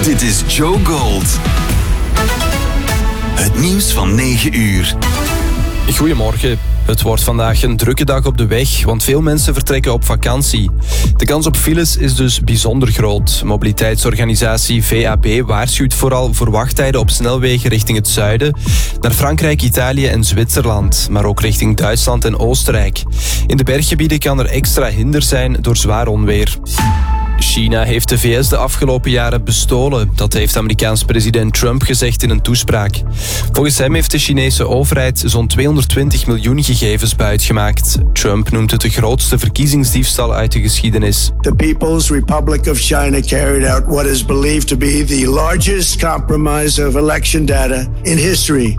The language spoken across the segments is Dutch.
Dit is Joe Gold. Het nieuws van 9 uur. Goedemorgen. Het wordt vandaag een drukke dag op de weg, want veel mensen vertrekken op vakantie. De kans op files is dus bijzonder groot. Mobiliteitsorganisatie VAB waarschuwt vooral voor wachttijden op snelwegen richting het zuiden, naar Frankrijk, Italië en Zwitserland, maar ook richting Duitsland en Oostenrijk. In de berggebieden kan er extra hinder zijn door zwaar onweer. China heeft de VS de afgelopen jaren bestolen. Dat heeft Amerikaans president Trump gezegd in een toespraak. Volgens hem heeft de Chinese overheid zo'n 220 miljoen gegevens buitgemaakt. Trump noemt het de grootste verkiezingsdiefstal uit de geschiedenis. The People's Republic of China carried out what is believed to be the largest compromise of election data in history.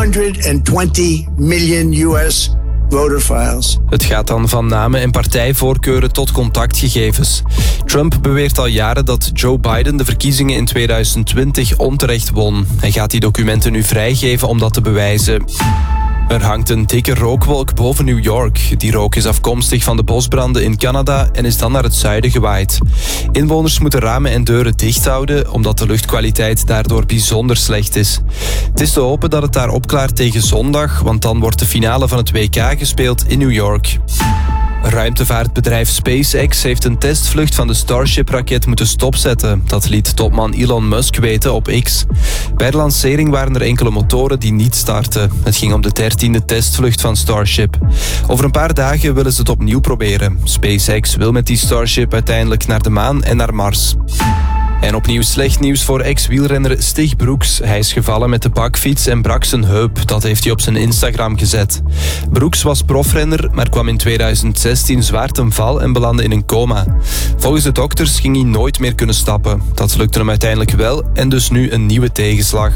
220 million US voter files. Het gaat dan van namen en partijvoorkeuren tot contactgegevens. Trump beweert al jaren dat Joe Biden de verkiezingen in 2020 onterecht won. Hij gaat die documenten nu vrijgeven om dat te bewijzen. Er hangt een dikke rookwolk boven New York. Die rook is afkomstig van de bosbranden in Canada en is dan naar het zuiden gewaaid. Inwoners moeten ramen en deuren dicht houden, omdat de luchtkwaliteit daardoor bijzonder slecht is. Het is te hopen dat het daar opklaart tegen zondag, want dan wordt de finale van het WK gespeeld in New York. Ruimtevaartbedrijf SpaceX heeft een testvlucht van de Starship-raket moeten stopzetten. Dat liet topman Elon Musk weten op X. Bij de lancering waren er enkele motoren die niet startten. Het ging om de 13e testvlucht van Starship. Over een paar dagen willen ze het opnieuw proberen. SpaceX wil met die Starship uiteindelijk naar de maan en naar Mars. En opnieuw slecht nieuws voor ex-wielrenner Stig Broeks. Hij is gevallen met de bakfiets en brak zijn heup. Dat heeft hij op zijn Instagram gezet. Broeks was profrenner, maar kwam in 2016 zwaar ten val en belandde in een coma. Volgens de dokters ging hij nooit meer kunnen stappen. Dat lukte hem uiteindelijk wel en dus nu een nieuwe tegenslag.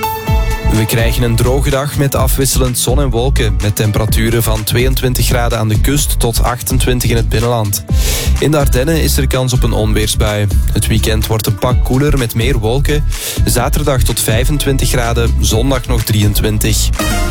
We krijgen een droge dag met afwisselend zon en wolken, met temperaturen van 22 graden aan de kust tot 28 in het binnenland. In de Ardennen is er kans op een onweersbui. Het weekend wordt een pak koeler met meer wolken. Zaterdag tot 25 graden, zondag nog 23.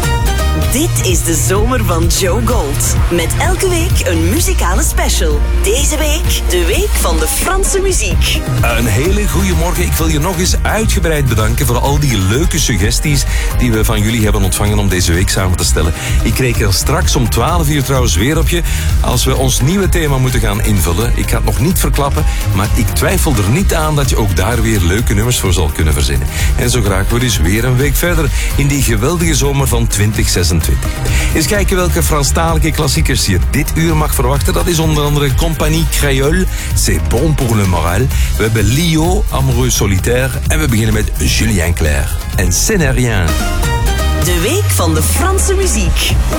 Dit is de zomer van Joe Gold. Met elke week een muzikale special. Deze week de week van de Franse muziek. Een hele goede morgen. Ik wil je nog eens uitgebreid bedanken voor al die leuke suggesties die we van jullie hebben ontvangen om deze week samen te stellen. Ik kreeg er straks om 12 uur trouwens weer op je als we ons nieuwe thema moeten gaan invullen. Ik ga het nog niet verklappen, maar ik twijfel er niet aan dat je ook daar weer leuke nummers voor zal kunnen verzinnen. En zo geraken we dus weer een week verder in die geweldige zomer van 2026. Eens kijken welke Franstalige klassiekers je dit uur mag verwachten. Dat is onder andere Compagnie Créole, C'est bon pour le moral. We hebben Lio, Amoureux solitaire. En we beginnen met Julien Clerc en Ce n'est rien. De week van de Franse muziek.